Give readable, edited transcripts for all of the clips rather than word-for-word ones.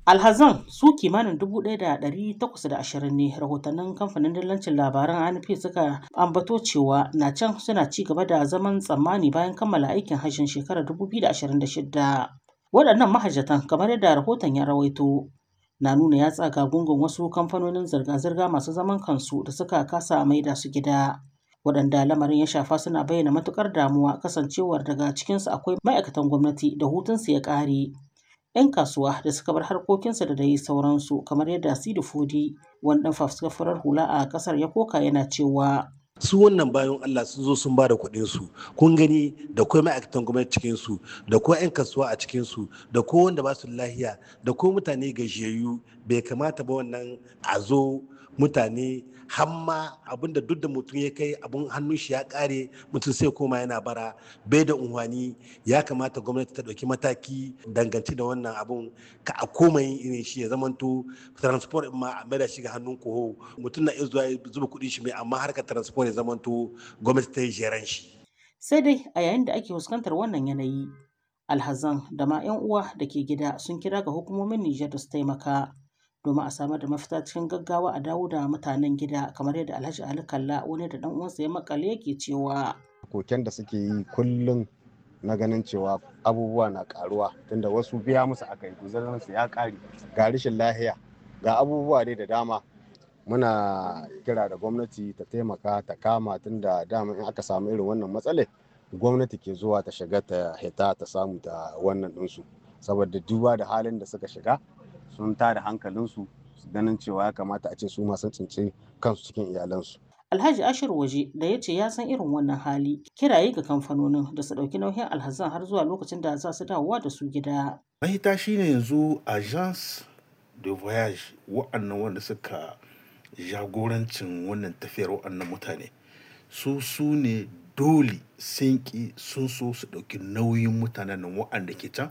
Alhazan su kimanin 1,820 ne rahotannin kamfanin dillancin labaran ANP suka ambato cewa na can suna ci gaba da zaman tsammani bayan kammala aikin hajjin shekarar 2026. Waɗannan mahajjatan kamar yadda rahoton ya rawaito na nuna ya tsaga gungun wasu kamfanonin zirga-zirga masu zaman kansu da suka kasa maida su gida. Waɗanda lamarin ya shafa suna bayyana matukar damuwa kasancewar daga cikinsu akwai ma'aikatan gwamnati da hutunsu ya ƙare. 'Yan kasuwa da suka bar harkokinsu da dai sauransu kamar yadda Sidi Fodi wani ɗan fafutukar hula a ƙasar ya koka yana cewa su wannan bayan Allah sun zo sun ba da kuɗin su kun gani da kuma ma'aikatan gwamnati cikin su da kuma 'yan kasuwa a cikin su da ko wanda ba su lahiya da ko mutane gajiyayyu bai kamata ba wannan a zo mutane hamma abinda duk da mutum ya kai abun hannun shi ya kare mutum sai koma yana bara bai da unhwani ya kamata gwamnati ta ɗauki mataki dangance da wannan abun ka a koma yin irin shi ya zamanto transport ma a maida shi ga hannun koho mutum na iya zuwa zuba kuɗin shi mai amma harkar transport ya zamanto gwamnati ta yi jeran shi. Sai dai a yayin da ake fuskantar wannan yanayi alhazan da ma 'yan uwa da ke gida sun kira ga hukumomin Nijar da su taimaka domin a samar da mafita cikin gaggawa a dawo da mutanen gida kamar yadda Alhaji Ali Kalla wani da dan uwansa ya makale yake cewa koken da suke yi kullum na ganin cewa abubuwa na karuwa tunda wasu biya musu aka yi guzarin su ya kare ga rashin lahiya ga abubuwa dai da dama muna kira da gwamnati ta taimaka ta kama tunda dama in aka samu irin wannan matsale gwamnati ke zuwa ta shiga ta hita ta samu ta wannan ɗinsu saboda duba da halin da suka shiga sun tada hankalinsu su ganin cewa ya kamata a ce su ma sun tsinci kansu cikin iyalansu. Alhaji Ashir Waje da ya ce ya san irin wannan hali kiraye ga kamfanonin da su ɗauki nauyin alhazan har zuwa lokacin da za su dawowa da su gida. Mahita shine yanzu agence de voyage wa'annan wanda suka jagorancin wannan tafiyar wa'annan mutane su ne dole sun ki sun so su ɗauki nauyin mutanen nan wa'anda ke can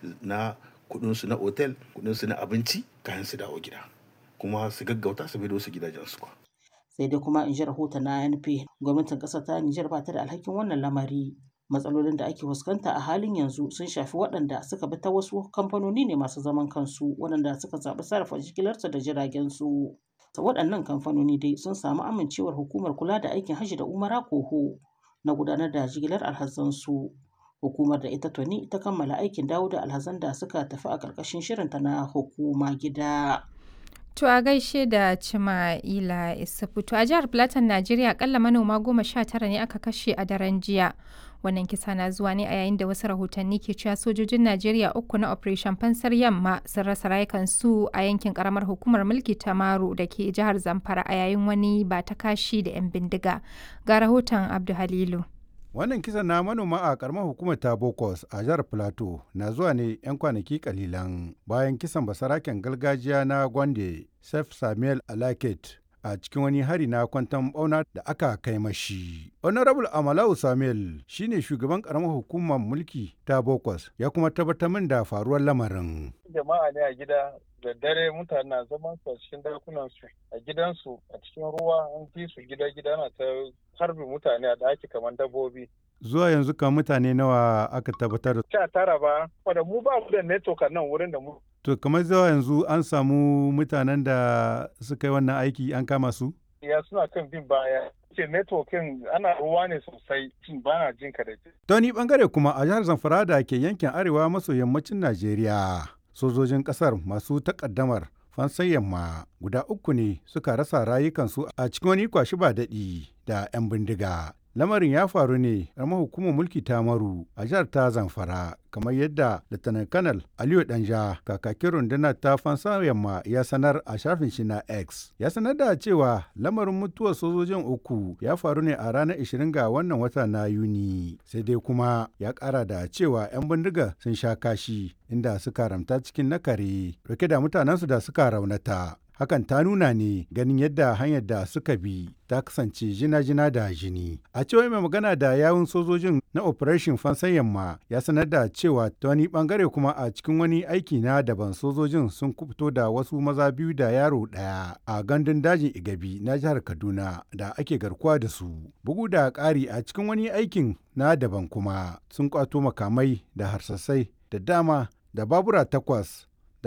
na kudinsu na otel kudinsu na abinci kayan su dawo gida kuma su gaggauta su bai su gidajensu kwa. Sai dai kuma in ji rahoton na ANP gwamnatin ƙasar ta Nijar ba ta da alhakin wannan lamari. Matsalolin da ake fuskanta a halin yanzu sun shafi waɗanda suka bi ta wasu kamfanoni ne masu zaman kansu waɗanda suka zaɓi sarrafa jigilarsu da jiragen su. Waɗannan kamfanoni dai sun samu amincewar hukumar kula da aikin hajji da umara koho na gudanar da jigilar alhazansu. Hukumar da ita tuni ta kammala aikin dawo da alhazan da suka tafi a ƙarƙashin shirinta na hukuma gida. To a gaishe da Cima'ila Isufu. To a jihar Plateau, Najeriya akalla manoma 19 ne aka kashe a daren jiya. Wannan kisa na zuwa ne a yayin da wasu rahotanni ke cewa sojojin Najeriya 3 na Operation Fansar Yamma sun rasa rayukansu a yankin karamar hukumar mulki ta Maru da ke jihar Zamfara a yayin wani ba ta kashi da 'yan bindiga. Ga rahoton Abdu Halilu. Wannan kisan na manoma a karamar hukumar ta Bokos a jihar Plateau na zuwa ne 'yan kwanaki kalilan bayan kisan basaraken gargajiya na Gwande, Sef Samuel Alaket a cikin wani hari na kwantan bauna da aka kai mashi. Honorable Amalau Samuel shine shugaban karamar hukumar mulki ta Bokos ya kuma tabbatar min da faruwar lamarin. Jama'a ne a gida da dare mutane na zaman su a cikin dakunan su a gidansu a cikin ruwa an fi su gida na ta harbi mutane a daki kamar dabbobi. Zuwa yanzu kan mutane nawa aka tabbatar? 19 ba, wadda mu ba mu da network a nan wurin da mu. To kamar zuwa yanzu an samu mutanen da suka yi wannan aiki an kama su? Ya suna kan bin baya. Ce networking ana ruwa ne sosai ba na jin ka da ji. Ta wani bangare kuma a jihar Zamfara da ke yankin arewa maso yammacin Najeriya. Sojojin kasar masu takaddamar fansan yamma guda 3 ne suka rasa rayukansu a cikin wani kwashi ba daɗi da 'yan bindiga. Lamarin ya faru ne ƙaramar hukumar mulki ta Maru a jihar ta Zamfara kamar yadda Lieutenant Colonel Aliyu Danja kakakin rundunar ta fansa yamma ya sanar a shafin shi na X. Ya sanar da cewa lamarin mutuwar sojojin 3 ya faru ne a ranar 20 ga wannan wata na Yuni. Sai dai kuma ya ƙara da cewa 'yan bindiga sun sha kashi inda suka ramta cikin nakare rike da mutanensu da suka raunata. Hakan ta nuna ne ganin yadda hanyar da suka bi ta kasance jina-jina da jini. A cewa mai magana da yawun sojojin na Operation Fansan Yamma ya sanar da cewa ta wani bangare kuma a cikin wani aiki na daban sojojin sun kubuto da wasu maza 2 da yaro 1 a gandun dajin Igabi na jihar Kaduna da ake garkuwa da su. Bugu da ƙari a cikin wani aikin na daban kuma sun kwato makamai da harsasai da dama da babura 8